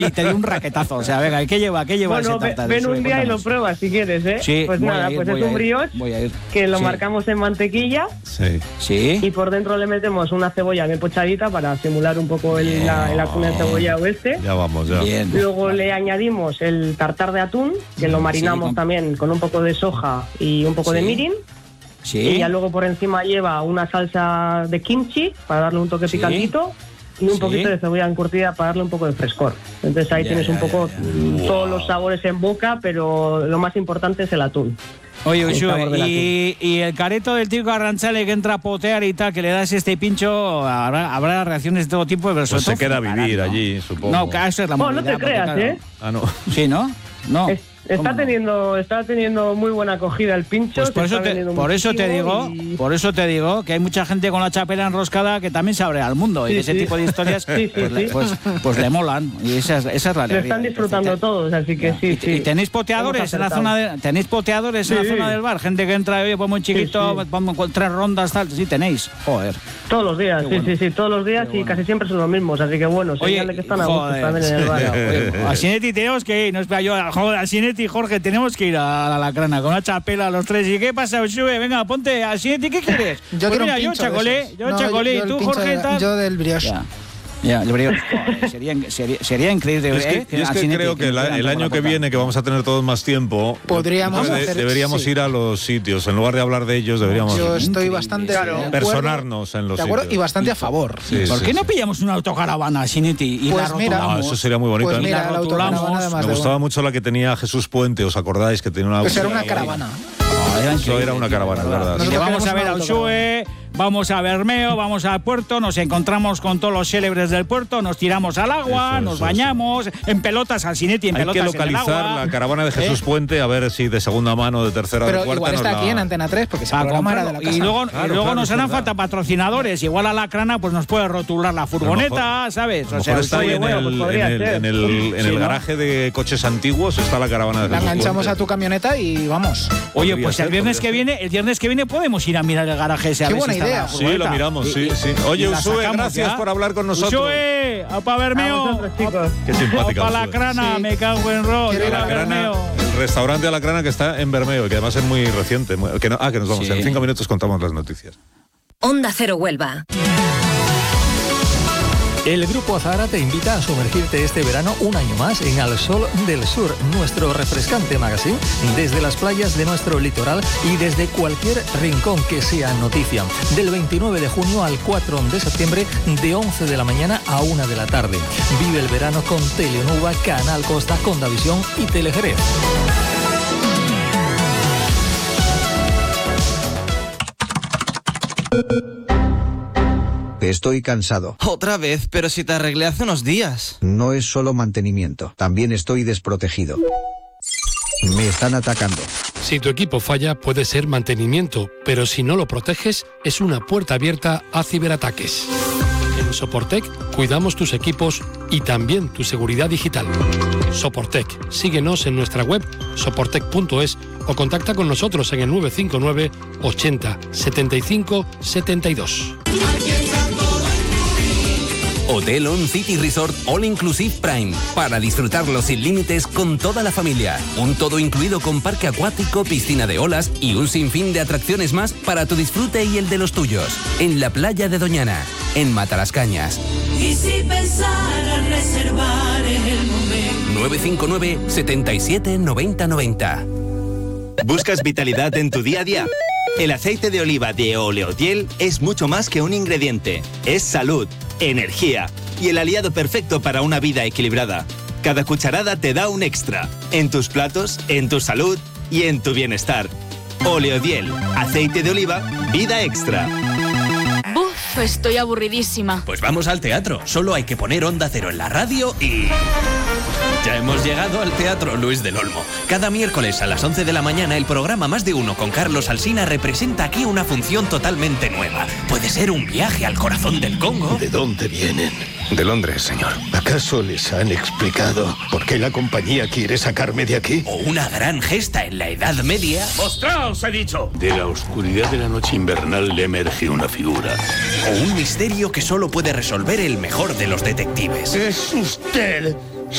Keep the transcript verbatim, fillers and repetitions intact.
y te dio un raquetazo. O sea, venga, ¿qué lleva? ¿Qué lleva bueno, ese tartar? ven un Sube, día cuéntanos. y lo pruebas si quieres, ¿eh? Sí, pues nada, ir, pues es un brioche que lo sí. marcamos en mantequilla. Sí. Sí. Y por dentro le metemos una cebolla bien pochadita para simular un poco el, la, el atún de cebolla oeste. Ya vamos, ya. Bien. Luego le añadimos el tartar de atún, que lo marinamos sí, con... también con un poco de soja y un poco sí. de mirin. Sí. Y ya luego por encima lleva una salsa de kimchi para darle un toque sí. picantito y un sí. poquito de cebolla encurtida para darle un poco de frescor. Entonces ahí ya, tienes ya, un poco ya, ya. todos Wow. los sabores en boca, pero lo más importante es el atún. Oye, El sabor Uxue, del y, y el careto del tío Arranchale que entra a potear y tal, que le das este pincho, habrá, habrá reacciones de todo tipo, pero sobre Pues se todo queda a fliparán, vivir ¿no? allí, supongo. No, que eso es la Bueno, no movida, te porque, creas, claro, ¿eh? Ah, no. Sí, ¿no? No. Es- Está no? teniendo, está teniendo muy buena acogida el pincho. Pues por se eso, está te, vendiendo por eso te muchísimo digo, y- por eso te digo que hay mucha gente con la chapela enroscada que también se abre al mundo y Sí, ese sí. tipo de historias Sí, sí, pues, le, sí. pues, pues le molan y esa es, esa es la Lo alegría. están disfrutando Entonces, todos, así que ya. sí, ¿Y, sí. y tenéis poteadores Hemos en la acertado. zona de, tenéis poteadores en la Sí. zona del bar, gente que entra, oye, pues muy chiquito, Sí, sí. vamos con tres rondas tal, sí tenéis. Joder. Todos los días, Qué sí, bueno. sí, sí, todos los días Qué y bueno. casi siempre son los mismos, así que bueno, Oye, señal de que están a gusto joder, también en el bar. Oye, a Sinetti tenemos que ir, no espera yo, joder, a Sinetti y Jorge tenemos que ir a la Lacrana con una chapela los tres. ¿Y qué pasa, Uxue? Venga, ponte a Sinetti, ¿qué quieres? Yo Pues quiero mira, un yo pincho de chacolé, esos. yo No, chacolé, yo y el tú, pincho Jorge, de- tal. Yo del brioche. Ya. Ya, el brioche. Joder, sería, sería, sería increíble. Es que, ¿eh? yo es a que Sinetti creo que nos el, hubieran el tomado año la que puerta. viene, que vamos a tener todos más tiempo, Podríamos de- hacer- deberíamos sí. ir a los sitios. En lugar de hablar de ellos, deberíamos Yo estoy Increíble. bastante Claro. de acuerdo, personarnos en los de acuerdo sitios. y bastante a favor. Sí, ¿Por sí, qué no sí. pillamos una autocaravana, Sinetti, y Pues la mira, Ah, rotulamos? eso sería muy bonito. Pues ¿eh? mira, La la autocaravana rotulamos. además Me de gustaba bueno. mucho la que tenía Jesús Puente, ¿os acordáis? Que tenía una... Pues era una ahí. caravana. Oh, era Eso increíble, era una tío, caravana, de es verdad. Y le Nosotros vamos a queremos ver a una Uxue, vamos a Bermeo, vamos al puerto, nos encontramos con todos los célebres del puerto, nos tiramos al agua, Eso, nos eso, bañamos, en pelotas al Sinetti, en Hay pelotas que en el localizar agua. la caravana de Jesús ¿Eh? Puente, a ver si de segunda mano, de tercera o de Pero cuarta. igual nos está la- aquí en Antena tres, porque ese Para programa era de comprarlo. la casa. Y luego, Claro, y luego claro, nos es harán verdad. falta patrocinadores. Igual a la crana pues nos puede rotular la furgoneta, ¿sabes? A lo mejor está ahí oye, en bueno, el, pues podría en el, ser. en el, en Sí, el ¿no? garaje de coches antiguos, está la caravana de La Jesús enganchamos Puente. a tu camioneta y vamos. Oye, Podría pues ser, el viernes podría que ser. viene, el viernes que viene podemos ir a mirar el garaje ese a Qué ver buena si está idea. la Sí, furgoneta. lo miramos, sí, Y- sí. y Oye, la Uxue, sacamos gracias ya. por hablar con nosotros. Uxue, a pa A Bermeo. vosotros, chicos. Qué simpática. A la Uxue. crana, Sí. me cago en rock. Quiero ir a a Alacrana, Bermeo. el restaurante Alacrana que está en Bermeo, que además es muy reciente. muy- que no- ah, que nos vamos. Sí. En cinco minutos contamos las noticias. Onda Cero Huelva. El Grupo Azahara te invita a sumergirte este verano un año más en Al Sol del Sur, nuestro refrescante magazine, desde las playas de nuestro litoral y desde cualquier rincón que sea noticia. Del veintinueve de junio al cuatro de septiembre, de once de la mañana a una de la tarde. Vive el verano con Telenuba, Canal Costa, Condavisión y Telejerez. Estoy cansado. Otra vez, pero si te arreglé hace unos días. No es solo mantenimiento, también estoy desprotegido. Me están atacando. Si tu equipo falla, puede ser mantenimiento, pero si no lo proteges, es una puerta abierta a ciberataques. En Soportec cuidamos tus equipos y también tu seguridad digital. Soportec, síguenos en nuestra web soportec punto es o contacta con nosotros en el nueve cinco nueve ochenta setenta y cinco setenta y dos. Hotel On City Resort All Inclusive Prime, para disfrutarlo sin límites con toda la familia. Un todo incluido con parque acuático, piscina de olas y un sinfín de atracciones más para tu disfrute y el de los tuyos. En la playa de Doñana, en Matalascañas. Y si pensara reservar en el momento. nueve cinco nueve setenta y siete noventa noventa. ¿Buscas vitalidad en tu día a día? El aceite de oliva de Oleodiel es mucho más que un ingrediente. Es salud, energía y el aliado perfecto para una vida equilibrada. Cada cucharada te da un extra. En tus platos, en tu salud y en tu bienestar. Oleodiel, aceite de oliva, vida extra. Buf, estoy aburridísima. Pues vamos al teatro. Solo hay que poner Onda Cero en la radio y... Ya hemos llegado al Teatro Luis del Olmo. Cada miércoles a las once de la mañana el programa Más de Uno con Carlos Alsina representa aquí una función totalmente nueva. Puede ser un viaje al corazón del Congo. ¿De dónde vienen? De Londres, señor. ¿Acaso les han explicado por qué la compañía quiere sacarme de aquí? O una gran gesta en la Edad Media. ¡Mostraos, he dicho! De la oscuridad de la noche invernal le emerge una figura. O un misterio que solo puede resolver el mejor de los detectives. Es usted